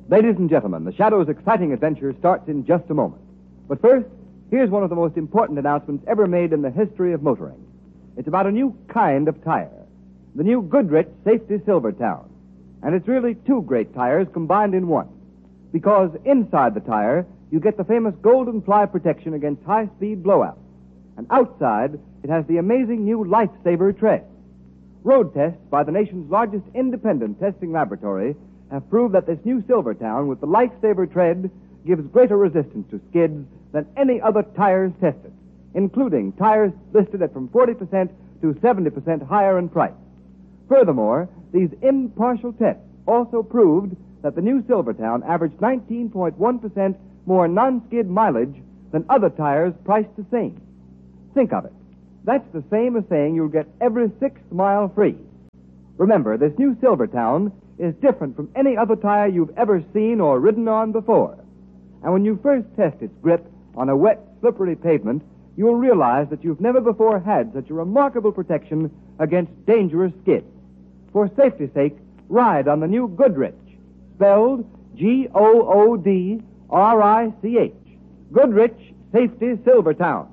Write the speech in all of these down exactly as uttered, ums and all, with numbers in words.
Ladies and gentlemen, the Shadow's exciting adventure starts in just a moment. But first, here's one of the most important announcements ever made in the history of motoring. It's about a new kind of tire, the new Goodrich Safety Silvertown. And it's really two great tires combined in one. Because inside the tire, you get the famous golden ply protection against high-speed blowouts. And outside, it has the amazing new Lifesaver tread. Road tests by the nation's largest independent testing laboratory have proved that this new Silvertown with the Lifesaver tread gives greater resistance to skids than any other tires tested, including tires listed at from forty percent to seventy percent higher in price. Furthermore, these impartial tests also proved that the new Silvertown averaged nineteen point one percent more non-skid mileage than other tires priced the same. Think of it. That's the same as saying you'll get every sixth mile free. Remember, this new Silvertown is different from any other tire you've ever seen or ridden on before. And when you first test its grip on a wet, slippery pavement, you'll realize that you've never before had such a remarkable protection against dangerous skids. For safety's sake, ride on the new Goodrich, spelled G O O D R I C H. Goodrich Safety Silvertown.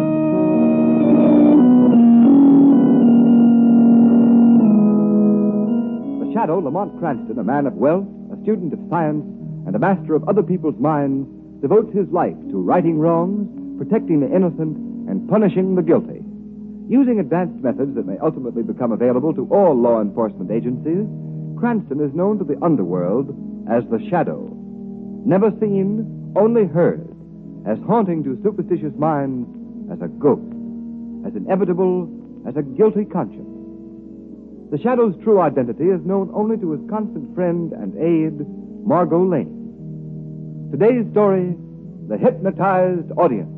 The Shadow, Lamont Cranston, a man of wealth, a student of science, and a master of other people's minds, devotes his life to righting wrongs, protecting the innocent, and punishing the guilty. Using advanced methods that may ultimately become available to all law enforcement agencies, Cranston is known to the underworld as the Shadow. Never seen, only heard, as haunting to superstitious minds as a ghost, as inevitable as a guilty conscience. The Shadow's true identity is known only to his constant friend and aide, Margot Lane. Today's story, The Hypnotized Audience.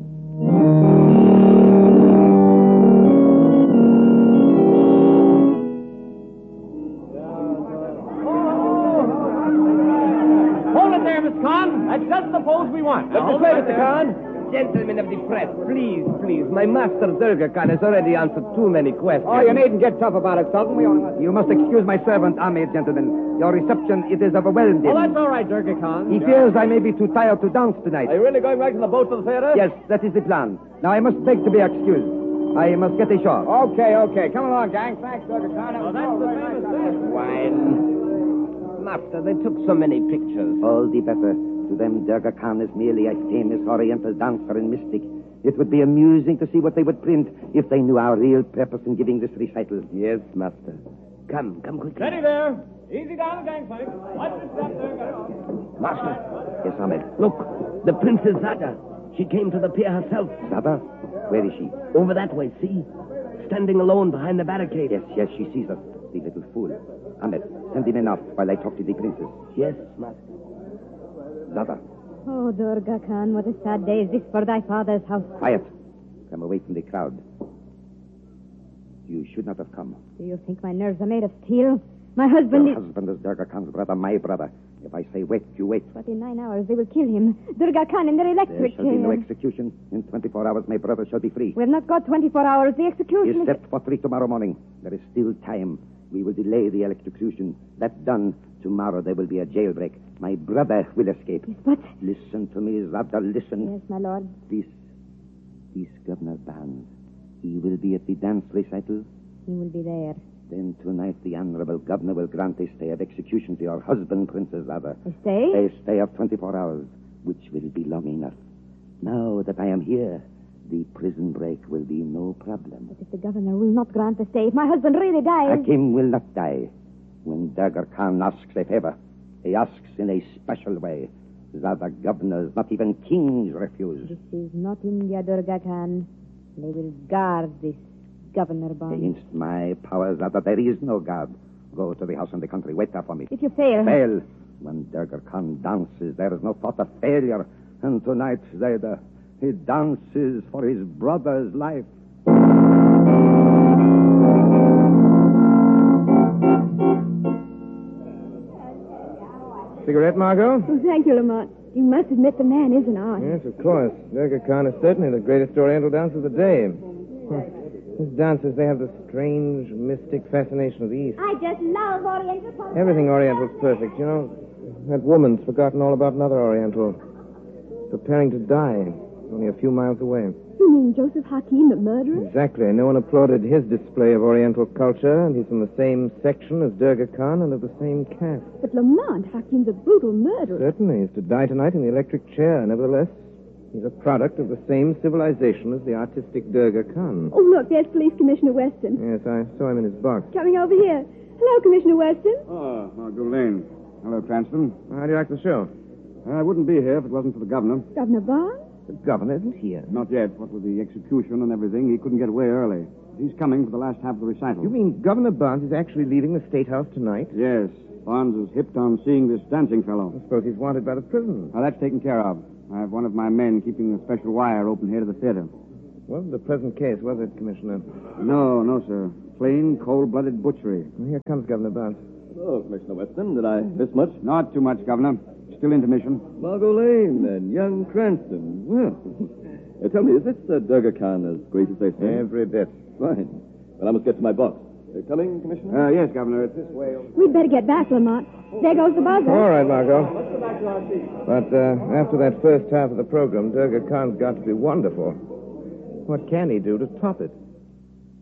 Hold it there, Miss Khan. That's just the pose we want. Look this way, Mister Khan. Gentlemen of the press, please, please. My master, Durga Khan, has already answered too many questions. Oh, you needn't get tough about it, Sultan. We only... You must excuse my servant, Ahmed, gentlemen. Your reception, it is overwhelmed him. Oh, that's all right, Durga Khan. He fears I may be too tired to dance tonight. Are you really going back to the boat to the theater? Yes, that is the plan. Now, I must beg to be excused. I must get ashore. Okay, okay. Come along, gang. Thanks, Durga Khan. Well, that's the famous thing. Wine. Master, they took so many pictures. All the better. To them, Durga Khan is merely a famous Oriental dancer and mystic. It would be amusing to see what they would print if they knew our real purpose in giving this recital. Yes, Master. Come, come quickly. Steady there. Easy down the gangplank. Watch your step, Durga. Master. Yes, Ahmed. Look, the Princess Zada. She came to the pier herself. Zada? Where is she? Over that way, see? Standing alone behind the barricade. Yes, yes, she sees us. The little fool. Ahmed, send him enough while I talk to the princess. Yes, Master. Zada. Oh, Durga Khan, what a sad day is this for thy father's house. Quiet. Come away from the crowd. You should not have come. Do you think my nerves are made of steel? My husband Your is... husband is Durga Khan's brother, my brother. If I say wait, you wait. But in nine hours they will kill him. Durga Khan in their There electric shall be no chair. execution. In twenty-four hours, my brother shall be free. We have not got twenty-four hours. The execution Is set for three tomorrow morning. There is still time. We will delay the electrocution. That done, tomorrow there will be a jailbreak. My brother will escape. Yes, but... Listen to me, Zada, listen. Yes, my lord. This, this Governor Barnes, he will be at the dance recital. He will be there. Then tonight the Honorable Governor will grant a stay of execution to your husband, Princess Zada. A stay? A stay of twenty-four hours, which will be long enough. Now that I am here, the prison break will be no problem. But if the governor will not grant the stay, if my husband really dies... Hakim will not die. When Durga Khan asks a favor, he asks in a special way. Zada governors, not even kings, refuse. This is not India, Durga Khan. They will guard this Governor Barnes. Against my power, Zada, there is no guard. Go to the house in the country. Wait there for me. If you fail... Fail. When Durga Khan dances, there is no thought of failure. And tonight, Zada, he dances for his brother's life. Cigarette, Margot? Oh, thank you, Lamont. You must admit the man is an art. Yes, of course. Durga Khan is certainly the greatest Oriental dancer of the day. These dancers, they have the strange, mystic fascination of the East. I just love Oriental culture. Everything Oriental's perfect, you know. That woman's forgotten all about another Oriental. Preparing to die. Only a few miles away. You mean Joseph Hakim, the murderer? Exactly. No one applauded his display of Oriental culture, and he's from the same section as Durga Khan and of the same caste. But Lamont, Hakim's a brutal murderer. Certainly. He's to die tonight in the electric chair. Nevertheless, he's a product of the same civilization as the artistic Durga Khan. Oh, look, there's Police Commissioner Weston. Yes, I saw him in his box. Coming over here. Hello, Commissioner Weston. Oh, Margot Lane. Hello, Cranston. How do you like the show? I wouldn't be here if it wasn't for the governor. Governor Barnes? The governor isn't here. Not yet. What with the execution and everything, he couldn't get away early. He's coming for the last half of the recital. You mean Governor Barnes is actually leaving the State House tonight? Yes. Barnes is hipped on seeing this dancing fellow. I suppose he's wanted by the prison. Now, that's taken care of. I have one of my men keeping a special wire open here to the theater. What was the present case, was it, Commissioner? No, no, sir. Plain, cold-blooded butchery. Well, here comes Governor Barnes. Hello, Commissioner Weston. Did I miss much? Not too much, Governor. Still intermission. Margot Lane and young Cranston. Well, uh, tell me, is this uh, Durga Khan as great as they say? Every bit. Fine. Well, I must get to my box. Uh, coming, Commissioner? Uh, yes, Governor. It's this way. We'd better get back, Lamont. There goes the buzzer. All right, Margot. But uh, after that first half of the program, Durga Khan's got to be wonderful. What can he do to top it?